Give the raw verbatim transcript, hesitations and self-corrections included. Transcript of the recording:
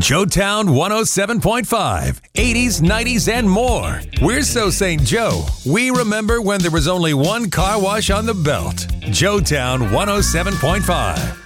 Joetown one oh seven point five, eighties, nineties, and more. We're so Saint Joe, we remember when there was only one car wash on the belt. Joetown one oh seven point five.